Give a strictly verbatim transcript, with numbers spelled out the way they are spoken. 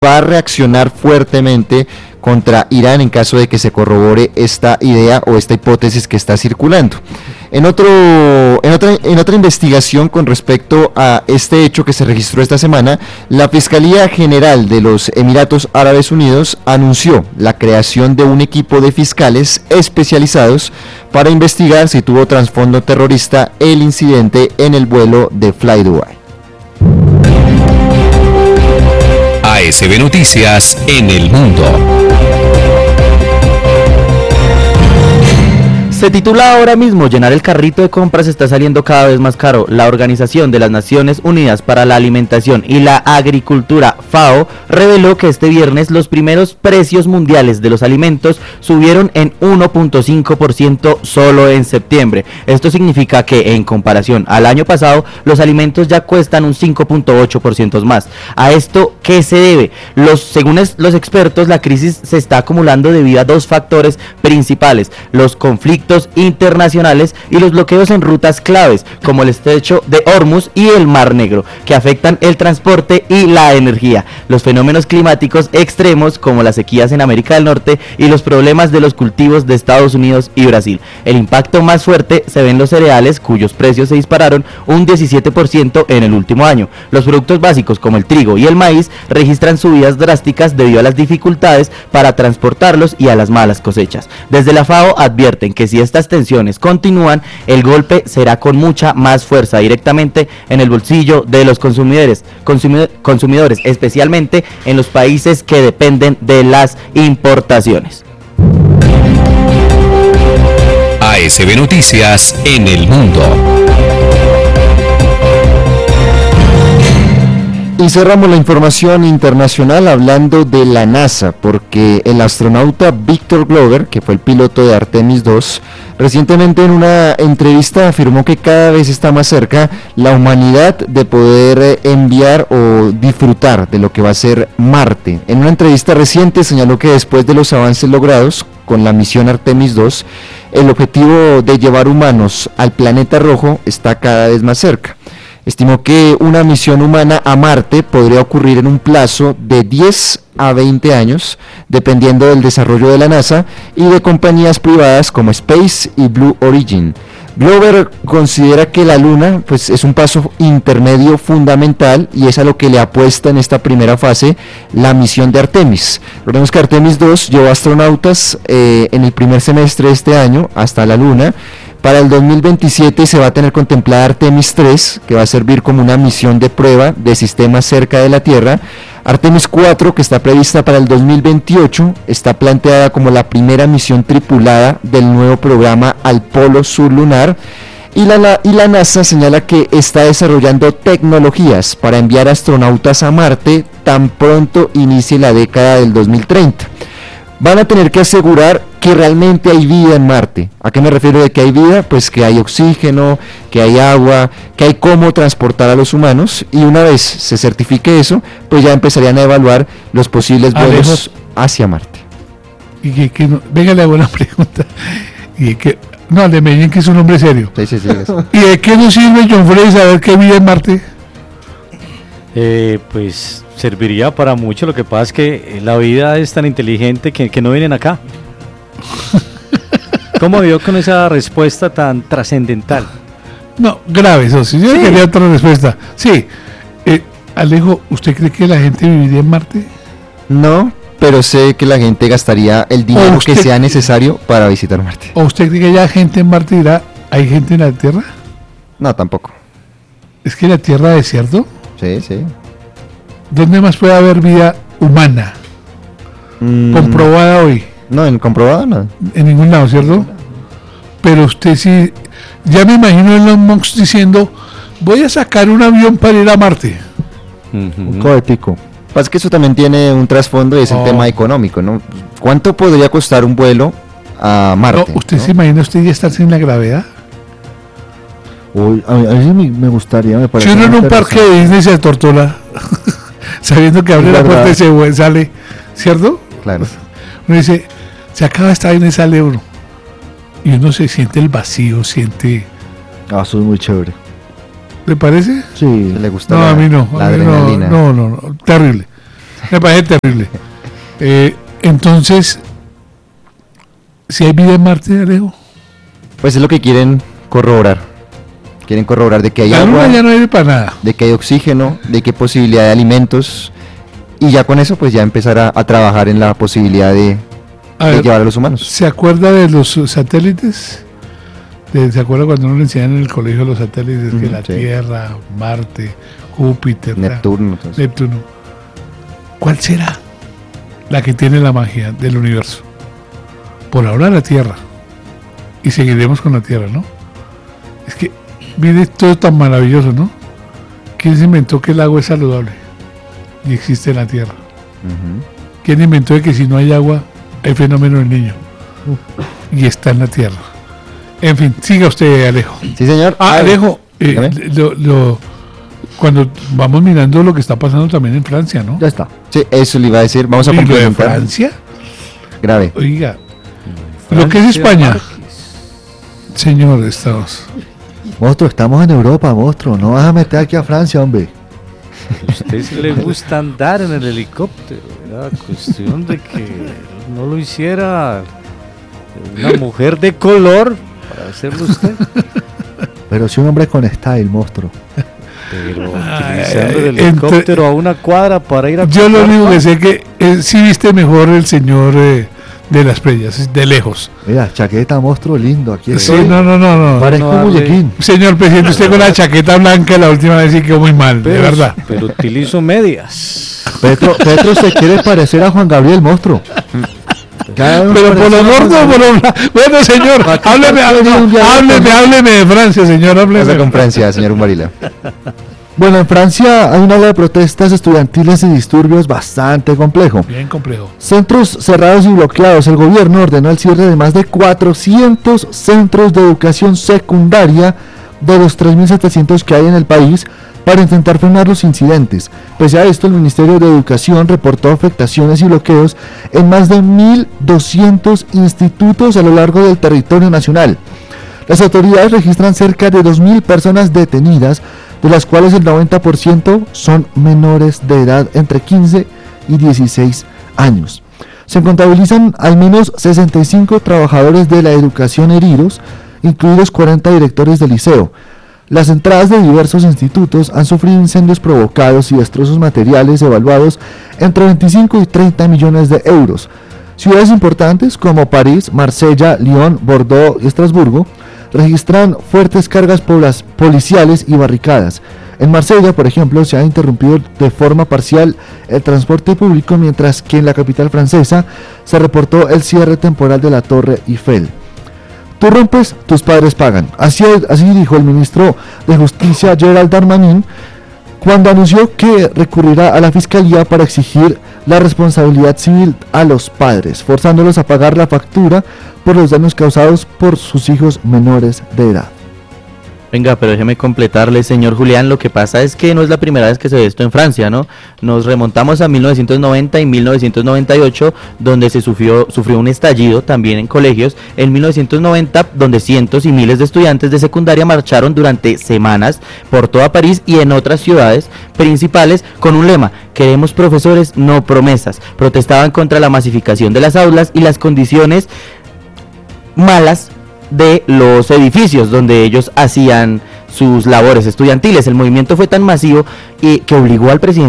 va a reaccionar fuertemente contra Irán en caso de que se corrobore esta idea o esta hipótesis que está circulando. En, otro, en, otra, en otra investigación con respecto a este hecho que se registró esta semana, la Fiscalía General de los Emiratos Árabes Unidos anunció la creación de un equipo de fiscales especializados para investigar si tuvo trasfondo terrorista el incidente en el vuelo de Fly Dubai. A S B Noticias en el mundo. Se titula ahora mismo: llenar el carrito de compras está saliendo cada vez más caro. La Organización de las Naciones Unidas para la Alimentación y la Agricultura, FAO, reveló que este viernes los primeros precios mundiales de los alimentos subieron en uno punto cinco por ciento solo en septiembre. Esto significa que en comparación al año pasado, los alimentos ya cuestan un cinco punto ocho por ciento más. ¿A esto qué se debe? Los, según es, los expertos, la crisis se está acumulando debido a dos factores principales: los conflictos internacionales y los bloqueos en rutas claves como el estrecho de Hormuz y el Mar Negro, que afectan el transporte y la energía, los fenómenos climáticos extremos como las sequías en América del Norte y los problemas de los cultivos de Estados Unidos y Brasil. El impacto más fuerte se ve en los cereales, cuyos precios se dispararon un diecisiete por ciento en el último año. Los productos básicos como el trigo y el maíz registran subidas drásticas debido a las dificultades para transportarlos y a las malas cosechas. Desde la FAO advierten que si estas tensiones continúan, el golpe será con mucha más fuerza directamente en el bolsillo de los consumidores, consumidor, consumidores, especialmente en los países que dependen de las importaciones. A S B Noticias en el mundo. Y cerramos la información internacional hablando de la NASA, porque el astronauta Victor Glover, que fue el piloto de Artemis dos, recientemente en una entrevista afirmó que cada vez está más cerca la humanidad de poder enviar o disfrutar de lo que va a ser Marte. En una entrevista reciente señaló que después de los avances logrados con la misión Artemis dos, el objetivo de llevar humanos al planeta rojo está cada vez más cerca. Estimó que una misión humana a Marte podría ocurrir en un plazo de diez a veinte años, dependiendo del desarrollo de la NASA y de compañías privadas como Space y Blue Origin. Glover considera que la Luna pues, es un paso intermedio fundamental y es a lo que le apuesta en esta primera fase la misión de Artemis. Recordemos que Artemis dos llevó astronautas eh, en el primer semestre de este año hasta la Luna. Para el dos mil veintisiete se va a tener contemplada Artemis tres, que va a servir como una misión de prueba de sistemas cerca de la Tierra. Artemis cuatro, que está prevista para el dos mil veintiocho, está planteada como la primera misión tripulada del nuevo programa al Polo Sur Lunar. Y la, y la NASA señala que está desarrollando tecnologías para enviar astronautas a Marte tan pronto inicie la década del dos mil treinta. Van a tener que asegurar que realmente hay vida en Marte. ¿A qué me refiero de que hay vida? Pues que hay oxígeno, que hay agua, que hay cómo transportar a los humanos, y una vez se certifique eso, pues ya empezarían a evaluar los posibles vuelos Alejos, hacia Marte. Y que, que no, venga la buena pregunta. Y que no, de Medellín, que es un hombre serio. Sí, sí, sí, ¿Y de qué nos sirve, John Freddy, saber que hay vida en Marte? Eh, pues serviría para mucho. Lo que pasa es que la vida es tan inteligente que, que no vienen acá. ¿Cómo vio con esa respuesta tan trascendental? No, grave, eso sí. Yo sí. quería otra respuesta. Sí. Eh, Alejo, ¿usted cree que la gente viviría en Marte? No, pero sé que la gente gastaría el dinero que sea necesario para visitar Marte. ¿O usted cree que haya gente en Marte y dirá, ¿hay gente en la Tierra? No, tampoco. ¿Es que la Tierra es desierto? Sí, sí. ¿Dónde más puede haber vida humana? Mm, comprobada hoy. No, en comprobada no. En ningún lado, ¿cierto? Pero usted sí, ya me imagino Elon Musk diciendo, voy a sacar un avión para ir a Marte. Uh-huh. Un cohetico. Pasa que eso también tiene un trasfondo y es oh. el tema económico, ¿no? ¿Cuánto podría costar un vuelo a Marte? No, ¿Usted ¿no? se imagina usted ya estar sin la gravedad? Uy, a mí, a mí me gustaría, me parece. Si uno en un parque de Disney se atortola, sabiendo que abre la puerta y se sale, ¿cierto? Claro. Uno dice, se acaba esta vaina y sale uno. Y uno se siente el vacío, siente... Ah, eso es muy chévere. ¿Le parece? Sí. ¿Le gusta no, la, a mí no. la a mí adrenalina? No, no, no, no, terrible. Me parece terrible. Eh, entonces, si hay vida en Marte, Alejo. Pues es lo que quieren corroborar. Quieren corroborar de que hay La agua, luna ya no sirve para nada. de que hay oxígeno, de que hay posibilidad de alimentos. Y ya con eso, pues ya empezar a, a trabajar en la posibilidad de, A de ver, llevar a los humanos. ¿se acuerda de los satélites? De- ¿Se acuerda cuando uno le enseñan en el colegio los satélites? Que Ujú, la sí. Tierra, Marte, Júpiter, ta- Neptuno. entonces. Neptuno. ¿Cuál será la que tiene la magia del universo? Por ahora la Tierra. Y seguiremos con la Tierra, ¿no? Es que, mire, todo tan maravilloso, ¿no? ¿Quién se inventó que el agua es saludable? Y existe en la Tierra. Ujú. ¿Quién inventó de que si no hay agua, hay fenómeno del niño? Y está en la Tierra. En fin, siga usted, Alejo. Sí, señor. Ah, Alejo, eh, dígame. lo, lo- cuando vamos mirando lo que está pasando también en Francia, ¿no? Ya está. Sí, eso le iba a decir. Vamos a ¿Y lo de complementar. Francia? Grave. Oiga, lo que es España. Señor, estamos. Monstruo, estamos en Europa, monstruo. No vas a meter aquí a Francia, hombre. A usted sí le gusta andar en el helicóptero, era cuestión de que no lo hiciera una mujer de color para hacerlo usted, Pero si un hombre con style, monstruo. pero Ay, utilizando el entre- helicóptero a una cuadra para ir a Yo lo comprar único pan. que sé que eh, sí viste mejor el señor eh, de las playas, de lejos. Mira, chaqueta, monstruo, lindo. Aquí Sí, estoy. no, no, no, no. Parezco no un darle- muñequín. Señor presidente, usted con la chaqueta blanca la última vez sí quedó muy mal, de Pero- verdad. Pero utilizo medias. Petro, Petro se quiere parecer a Juan Gabriel, monstruo. Cada uno Pero por parece lo a Juan gordo, por Gabriel. lo bla- Bueno, señor, Aquí hábleme, está hábleme, un diálogo hábleme, con- hábleme de Francia, señor, hábleme. Pasa con Francia, señor Umbarila. Bueno, en Francia hay una ola de protestas estudiantiles y disturbios bastante complejo. Bien complejo. Centros cerrados y bloqueados. El gobierno ordenó el cierre de más de cuatrocientos centros de educación secundaria de los tres mil setecientos que hay en el país para intentar frenar los incidentes. Pese a esto, el Ministerio de Educación reportó afectaciones y bloqueos en más de mil doscientos institutos a lo largo del territorio nacional. Las autoridades registran cerca de dos mil personas detenidas, de las cuales el noventa por ciento son menores de edad entre quince y dieciséis años. Se contabilizan al menos sesenta y cinco trabajadores de la educación heridos, incluidos cuarenta directores de liceo. Las entradas de diversos institutos han sufrido incendios provocados y destrozos materiales evaluados entre veinticinco y treinta millones de euros. Ciudades importantes como París, Marsella, Lyon, Bordeaux y Estrasburgo registran fuertes cargas poblas- policiales y barricadas. En Marsella, por ejemplo, se ha interrumpido de forma parcial el transporte público, mientras que en la capital francesa se reportó el cierre temporal de la Torre Eiffel. Tú rompes, tus padres pagan. Así, así dijo el ministro de Justicia Gerald Darmanin cuando anunció que recurrirá a la fiscalía para exigir la responsabilidad civil a los padres, forzándolos a pagar la factura por los daños causados por sus hijos menores de edad. Venga, pero déjeme completarle, señor Julián, lo que pasa es que no es la primera vez que se ve esto en Francia, ¿no? Nos remontamos a mil novecientos noventa y mil novecientos noventa y ocho, donde se sufrió, sufrió un estallido también en colegios. En mil novecientos noventa, donde cientos y miles de estudiantes de secundaria marcharon durante semanas por toda París y en otras ciudades principales con un lema: queremos profesores, no promesas. Protestaban contra la masificación de las aulas y las condiciones malas de los edificios donde ellos hacían sus labores estudiantiles. El movimiento fue tan masivo y que obligó al presidente